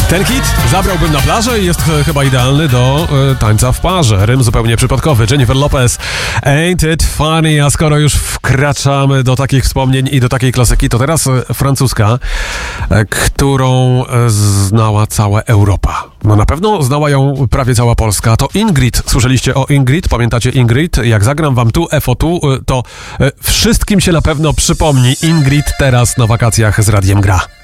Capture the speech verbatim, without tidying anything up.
Ten hit zabrałbym na plażę i jest ch- chyba idealny do y, tańca w parze. Rym zupełnie przypadkowy. Jennifer Lopez, Ain't It Funny? A skoro już wkraczamy do takich wspomnień i do takiej klasyki, to teraz y, francuska, y, którą y, znała cała Europa. No na pewno znała ją prawie cała Polska. To Ingrid. Słyszeliście o Ingrid? Pamiętacie Ingrid? Jak zagram wam tu F O tu, y, to y, wszystkim się na pewno przypomni Ingrid teraz na wakacjach z Radiem Gra.